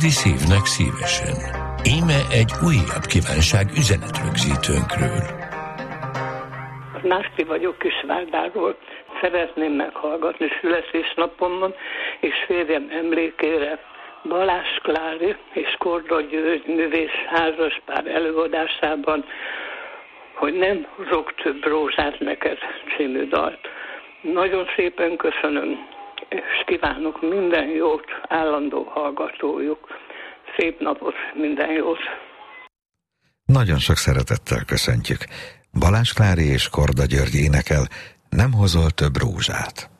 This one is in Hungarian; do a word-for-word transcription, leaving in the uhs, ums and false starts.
Külföldi szívnek szívesen. Íme egy újabb kívánság üzenetrögzítőnkről. Nászti vagyok Kisvárdáról. Szeretném meghallgatni születésnapomon és férjem emlékére Balázs Klári és Korda György művész házaspár előadásában, hogy nem hozok több rózsát neked című dalt. Nagyon szépen köszönöm, és kívánok minden jót állandó hallgatójuk. Szép napot, minden jót! Nagyon sok szeretettel köszöntjük. Balázs Klári és Korda György énekel Nem hozol több rózsát.